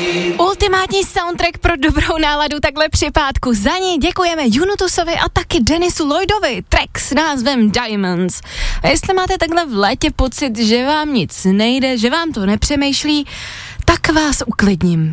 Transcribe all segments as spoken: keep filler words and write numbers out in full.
Ultimátní soundtrack pro dobrou náladu takhle při pátku. Za ní děkujeme Junutusovi a taky Denisu Lloydovi. Track s názvem Diamonds. A jestli máte takhle v létě pocit, že vám nic nejde, že vám to nepřemýšlí, tak vás uklidním.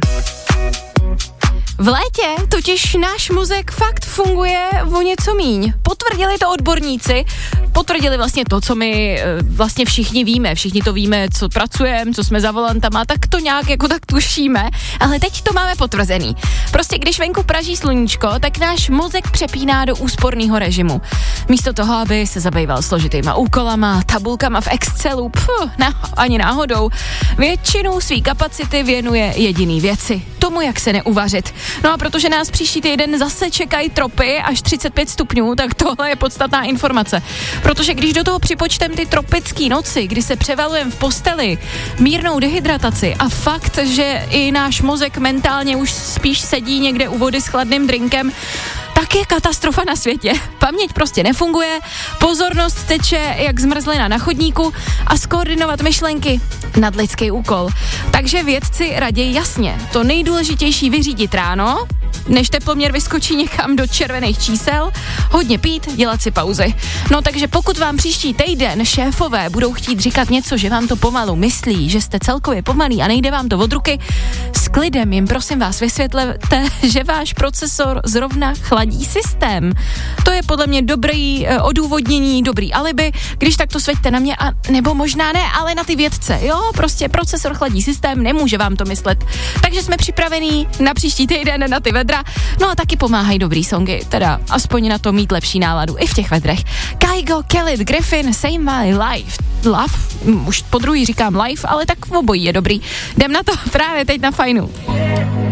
V létě totiž náš mozek fakt funguje o něco míň. Potvrdili to odborníci, potvrdili vlastně to, co my vlastně všichni víme. Všichni to víme, co pracujeme, co jsme za volantama, tak to nějak jako tak tušíme, ale teď to máme potvrzený. Prostě když venku praží sluníčko, tak náš mozek přepíná do úsporného režimu. Místo toho, aby se zabýval složitýma úkolama, tabulkama v Excelu, pfuh, na, ani náhodou, většinu svý kapacity věnuje jediný věci. Tomu, jak se neuvařit. No a protože nás příští týden zase čekají tropy až třicet pět stupňů, tak tohle je podstatná informace. Protože když do toho připočtem ty tropické noci, kdy se převalujeme v posteli, mírnou dehydrataci a fakt, že i náš mozek mentálně už spíš sedí někde u vody s chladným drinkem, tak je katastrofa na světě. Paměť prostě nefunguje, pozornost teče jak zmrzlina na chodníku a skoordinovat myšlenky nadlidský úkol. Takže vědci raději jasně, to nejdůležitější vyřídit ráno, než teploměr vyskočí někam do červených čísel, hodně pít, dělat si pauzy. No takže pokud vám příští týden šéfové budou chtít říkat něco, že vám to pomalu myslí, že jste celkově pomalí a nejde vám to od ruky, s klidem jim prosím vás vysvětlete, že váš procesor zrovna chladí systém. To je podle mě dobrý e, odůvodnění, dobrý alibi, když tak to sveďte na mě, a nebo možná ne, ale na ty vědce, jo, prostě procesor chladí systém, nemůže vám to myslet. Takže jsme připravení na příští týden na ty vedra, no a taky pomáhají dobrý songy, teda aspoň na to mít lepší náladu i v těch vedrech. Kygo, Khalid, Griffin, Save My Life, Love, už po druhý říkám life, ale tak v obojí je dobrý. Jdem na to právě teď na Fajnu.